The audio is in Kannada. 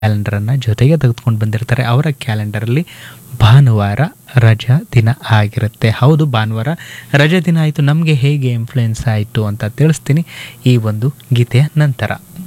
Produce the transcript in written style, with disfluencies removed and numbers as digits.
ಕ್ಯಾಲೆಂಡರನ್ನು ಜೊತೆಗೆ ತೆಗೆದುಕೊಂಡು ಬಂದಿರ್ತಾರೆ. ಅವರ ಕ್ಯಾಲೆಂಡರಲ್ಲಿ ಭಾನುವಾರ ರಜಾ ದಿನ ಆಗಿರುತ್ತೆ. ಹೌದು, ಭಾನುವಾರ ರಜಾ ದಿನ ಆಯಿತು. ನಮಗೆ ಹೇಗೆ ಇನ್ಫ್ಲುಯೆನ್ಸ್ ಆಯಿತು ಅಂತ ತಿಳಿಸ್ತೀನಿ ಈ ಒಂದು ಗೀತೆಯ ನಂತರ.